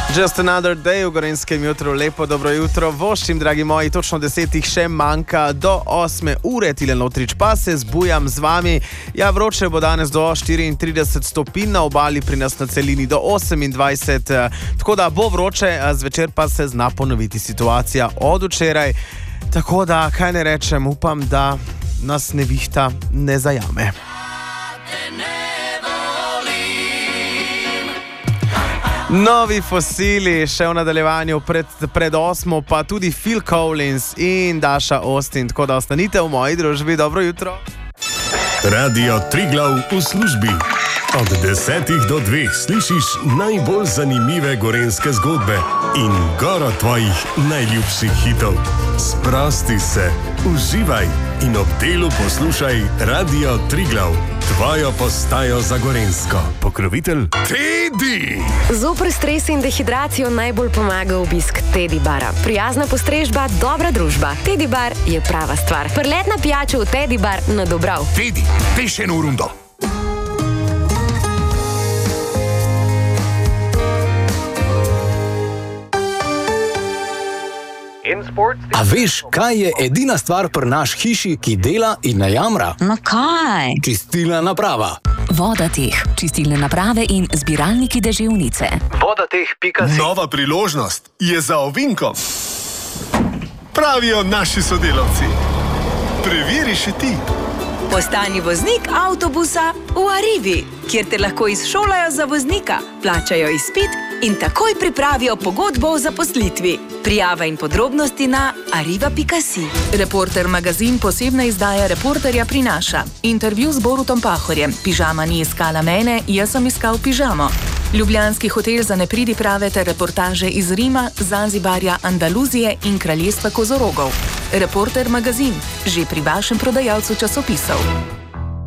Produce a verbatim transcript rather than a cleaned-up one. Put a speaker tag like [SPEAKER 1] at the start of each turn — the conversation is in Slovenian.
[SPEAKER 1] Just another day v Gorenjskem jutru, lepo dobro jutro, voščim, dragi moji, točno desetih še manjka do osme ure, Tilen Lotrič pa se zbujam z vami. Ja, vroče bo danes do štiriintrideset stopinj, na obali pri nas na celini do osemindvajset, tako da bo vroče, zvečer pa se zna ponoviti situacija od včeraj. Tako da, kaj ne rečem, upam, da nas nevihta ne zajame. Novi fosili, še v nadaljevanju pred, pred osmo, pa tudi Phil Collins in Daša Austin, tako da ostanite v moji družbi. Dobro jutro.
[SPEAKER 2] Radio Triglav v službi. Od desetih do dveh slišiš najbolj zanimive gorenjske zgodbe in goro tvojih najljubših hitov. Sprosti se, uživaj in ob delu poslušaj Radio Triglav, tvojo postajo za Gorenjsko. Pokrovitelj Teddy.
[SPEAKER 3] Zoper stres in dehidracijo najbolj pomaga obisk Teddy bara. Prijazna postrežba, dobra družba. Teddy bar je prava stvar. Prletna pijača v Teddy bar na Dobrav.
[SPEAKER 2] Teddy, pej še eno rundo.
[SPEAKER 4] A veš, kaj je edina stvar pri naš hiši, ki dela in ne jamra?
[SPEAKER 5] No kaj?
[SPEAKER 4] Čistilna naprava.
[SPEAKER 5] Vodateh, čistilne naprave in zbiralniki deževnice.
[SPEAKER 4] Vodateh pika si.
[SPEAKER 2] Nova priložnost je za ovinkom. Pravijo naši sodelavci. Preveri še ti.
[SPEAKER 6] Postani voznik avtobusa v Arrivi, kjer te lahko izšolajo za voznika, plačajo izpit in takoj pripravijo pogodbo o zaposlitvi. Prijava in podrobnosti na arriva pika si.
[SPEAKER 7] Reporter magazin posebna izdaja Reporterja prinaša. Intervju z Borutom Pahorjem. Pižama ni iskala mene, jaz sem iskal pižamo. Ljubljanski hotel za nepridiprave ter reportaže iz Rima, Zanzibarja, Andaluzije in kraljestva kozorogov. Reporter magazin, že pri vašem prodajalcu časopisov.